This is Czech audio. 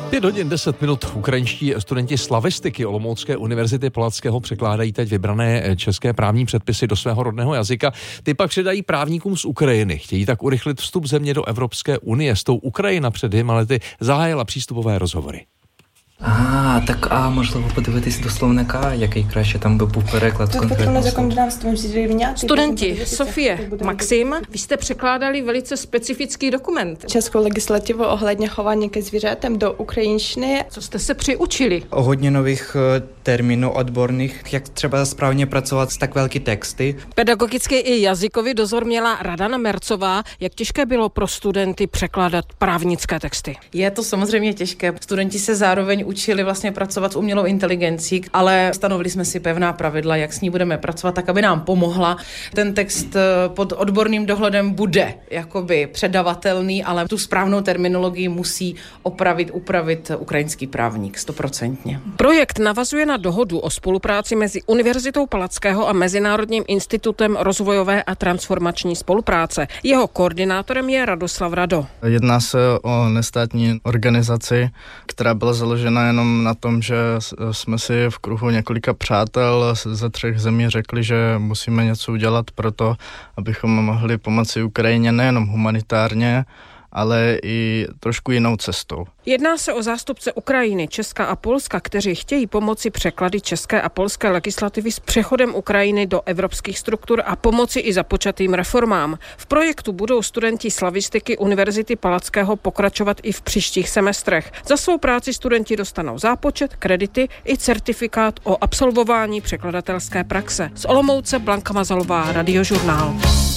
5 hodin 10 minut. Ukrajinští studenti slavistiky Olomoucké univerzity Palackého překládají teď vybrané české právní předpisy do svého rodného jazyka. Ty pak předají právníkům z Ukrajiny. Chtějí tak urychlit vstup země do Evropské unie. S tou Ukrajina před 2 lety zahájila přístupové rozhovory. Можливо подивитись до словника, який краще там би був переклад конкретно. Studenti Sofie, Maxim, vy jste překládali velice specifický dokument. Českou legislativu ohledně chování ke zvířatem do ukrajinštiny. Co jste se přiučili? Hodně nových termínů odborných, jak třeba správně pracovat s tak velký texty. Pedagogický i jazykový dozor měla Radana Mercová. Jak těžké bylo pro studenty překládat právnické texty? Je to samozřejmě těžké. Studenti se zároveň učili vlastně pracovat s umělou inteligencí, ale stanovili jsme si pevná pravidla, jak s ní budeme pracovat, tak aby nám pomohla. Ten text pod odborným dohledem bude jakoby předavatelný, ale tu správnou terminologii musí upravit ukrajinský právník 100%. Projekt navazuje na dohodu o spolupráci mezi Univerzitou Palackého a Mezinárodním institutem rozvojové a transformační spolupráce. Jeho koordinátorem je Radoslav Rado. Jedná se o nestátní organizaci, která byla založena jenom na tom, že jsme si v kruhu několika přátel ze 3 zemí řekli, že musíme něco udělat pro to, abychom mohli pomoci Ukrajině nejenom humanitárně, ale i trošku jinou cestou. Jedná se o zástupce Ukrajiny, Česka a Polska, kteří chtějí pomoci překlady české a polské legislativy s přechodem Ukrajiny do evropských struktur a pomoci i započatým reformám. V projektu budou studenti slavistiky Univerzity Palackého pokračovat i v příštích semestrech. Za svou práci studenti dostanou zápočet, kredity i certifikát o absolvování překladatelské praxe. Z Olomouce Blanka Mazalová, Radiožurnál.